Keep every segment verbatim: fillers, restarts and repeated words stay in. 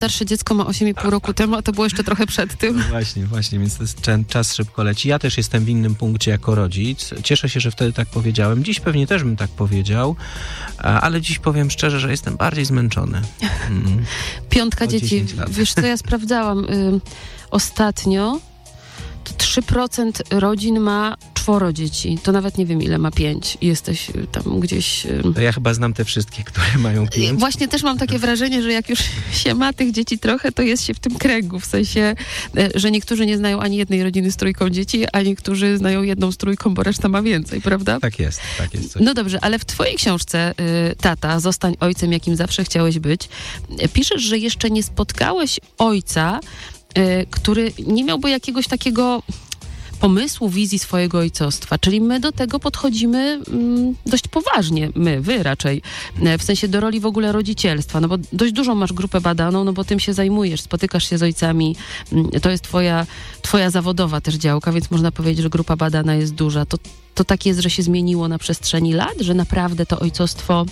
Starsze dziecko ma osiem i pół roku temu, a to było jeszcze trochę przed tym. No właśnie, właśnie, więc to jest, czas szybko leci. Ja też jestem w innym punkcie jako rodzic. Cieszę się, że wtedy tak powiedziałem. Dziś pewnie też bym tak powiedział, ale dziś powiem szczerze, że jestem bardziej zmęczony. Mm. Piątka dzieci. Wiesz co, ja sprawdzałam y, ostatnio, to trzy procent rodzin ma czworo dzieci. To nawet nie wiem, ile ma pięć. Jesteś tam gdzieś... To ja chyba znam te wszystkie, które mają pięć. Właśnie też mam takie wrażenie, że jak już się ma tych dzieci trochę, to jest się w tym kręgu. W sensie, że niektórzy nie znają ani jednej rodziny z trójką dzieci, a niektórzy znają jedną z trójką, bo reszta ma więcej, prawda? Tak jest, tak jest. Coś. No dobrze, ale w twojej książce y, Tata, zostań ojcem, jakim zawsze chciałeś być, piszesz, że jeszcze nie spotkałeś ojca, y, który nie miałby jakiegoś takiego pomysłu, wizji swojego ojcostwa. Czyli my do tego podchodzimy mm, dość poważnie. My, wy raczej. W sensie do roli w ogóle rodzicielstwa. No bo dość dużą masz grupę badaną, no bo tym się zajmujesz, spotykasz się z ojcami. To jest twoja, twoja zawodowa też działka, więc można powiedzieć, że grupa badana jest duża. To, to tak jest, że się zmieniło na przestrzeni lat, że naprawdę to ojcostwo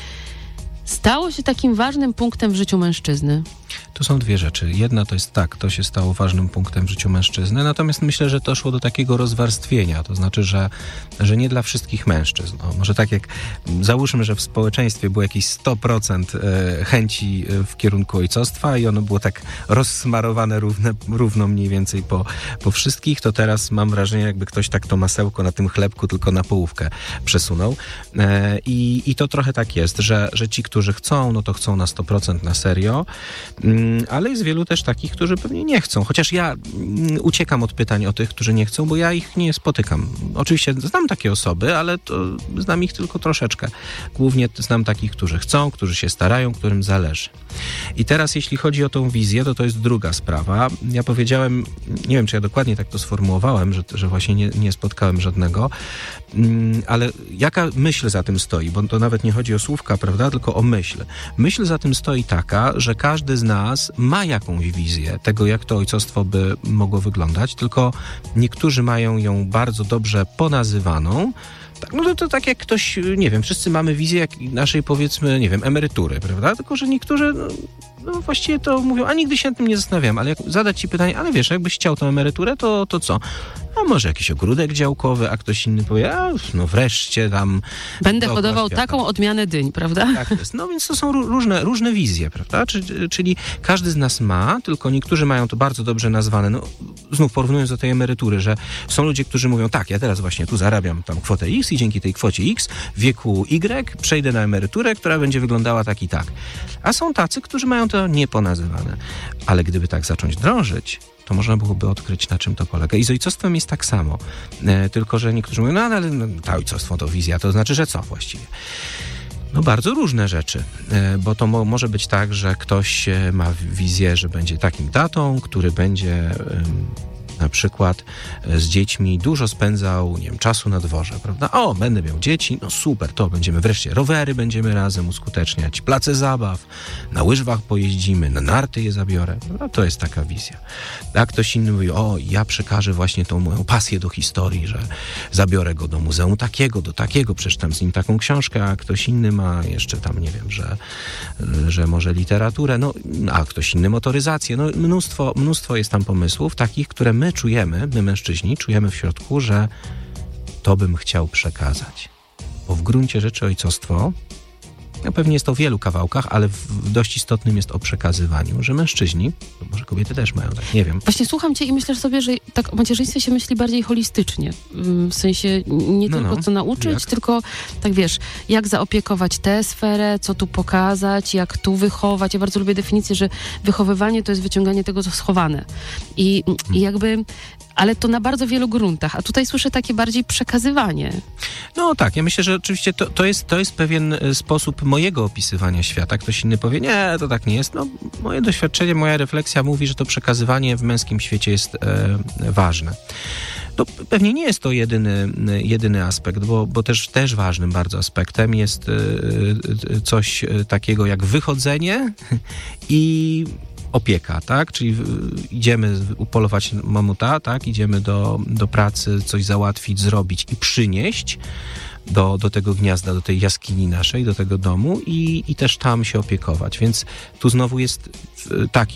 stało się takim ważnym punktem w życiu mężczyzny. To są dwie rzeczy. Jedna to jest tak, to się stało ważnym punktem w życiu mężczyzny, natomiast myślę, że doszło do takiego rozwarstwienia, to znaczy, że, że nie dla wszystkich mężczyzn. No, może tak jak załóżmy, że w społeczeństwie było jakieś sto procent chęci w kierunku ojcostwa i ono było tak rozsmarowane równe, równo mniej więcej po, po wszystkich, to teraz mam wrażenie, jakby ktoś tak to masełko na tym chlebku tylko na połówkę przesunął. I, i to trochę tak jest, że, że ci, którzy chcą, no to chcą na sto procent na serio, ale jest wielu też takich, którzy pewnie nie chcą. Chociaż ja uciekam od pytań o tych, którzy nie chcą, bo ja ich nie spotykam. Oczywiście znam takie osoby, ale to znam ich tylko troszeczkę. Głównie znam takich, którzy chcą, którzy się starają, którym zależy. I teraz jeśli chodzi o tą wizję, to to jest druga sprawa. Ja powiedziałem, nie wiem, czy ja dokładnie tak to sformułowałem, że, że właśnie nie, nie spotkałem żadnego, ale jaka myśl za tym stoi? Bo to nawet nie chodzi o słówka, prawda, tylko o myśl. Myśl za tym stoi taka, że każdy z nas ma jakąś wizję tego, jak to ojcostwo by mogło wyglądać, tylko niektórzy mają ją bardzo dobrze ponazywaną. Tak, no to, to tak jak ktoś, nie wiem, wszyscy mamy wizję jak naszej, powiedzmy, nie wiem, emerytury, prawda? Tylko że niektórzy, no, no właściwie to mówią, a nigdy się nad tym nie zastanawiam, ale jak zadać ci pytanie, ale wiesz, jakbyś chciał tę emeryturę, to, to co? A może jakiś ogródek działkowy, a ktoś inny powie, a no wreszcie tam... Będę hodował taką odmianę dyń, prawda? Tak jest. No więc to są różne, różne wizje, prawda? Czyli, czyli każdy z nas ma, tylko niektórzy mają to bardzo dobrze nazwane. No znów porównując do tej emerytury, że są ludzie, którzy mówią, tak, ja teraz właśnie tu zarabiam tam kwotę X i dzięki tej kwocie X w wieku Y przejdę na emeryturę, która będzie wyglądała tak i tak. A są tacy, którzy mają to nieponazywane. Ale gdyby tak zacząć drążyć, to można byłoby odkryć, na czym to polega. I z ojcostwem jest tak samo. E, tylko, że niektórzy mówią, no ale no, to ojcostwo to wizja, to znaczy, że co właściwie? No bardzo różne rzeczy, e, bo to mo- może być tak, że ktoś e, ma wizję, że będzie takim tatą, który będzie... E, na przykład z dziećmi dużo spędzał, nie wiem, czasu na dworze, prawda? O, będę miał dzieci, no super, to będziemy wreszcie rowery będziemy razem uskuteczniać, place zabaw, na łyżwach pojeździmy, na narty je zabiorę. No to jest taka wizja. A ktoś inny mówi, o, ja przekażę właśnie tą moją pasję do historii, że zabiorę go do muzeum takiego, do takiego, przeczytam z nim taką książkę, a ktoś inny ma jeszcze tam, nie wiem, że, że może literaturę, no, a ktoś inny motoryzację. No mnóstwo, mnóstwo jest tam pomysłów, takich, które my My czujemy, my mężczyźni, czujemy w środku, że to bym chciał przekazać. Bo w gruncie rzeczy ojcostwo, no pewnie jest to w wielu kawałkach, ale w dość istotnym jest o przekazywaniu, że mężczyźni, może kobiety też mają tak, nie wiem. Właśnie słucham cię i myślę sobie, że tak o macierzyństwie się myśli bardziej holistycznie. W sensie nie no, tylko no. co nauczyć, jak? Tylko tak wiesz, jak zaopiekować tę sferę, co tu pokazać, jak tu wychować. Ja bardzo lubię definicję, że wychowywanie to jest wyciąganie tego, co schowane. I, hmm. i jakby... Ale to na bardzo wielu gruntach, a tutaj słyszę takie bardziej przekazywanie. No tak, ja myślę, że oczywiście to, to, jest, to jest pewien sposób mojego opisywania świata. Ktoś inny powie, nie, to tak nie jest. No, moje doświadczenie, moja refleksja mówi, że to przekazywanie w męskim świecie jest e, ważne. To pewnie nie jest to jedyny, jedyny aspekt, bo, bo też, też ważnym bardzo aspektem jest e, coś takiego jak wychodzenie i opieka, tak? Czyli y, idziemy upolować mamuta, tak? Idziemy do, do pracy, coś załatwić, zrobić i przynieść do, do tego gniazda, do tej jaskini naszej, do tego domu i, i też tam się opiekować. Więc tu znowu jest taki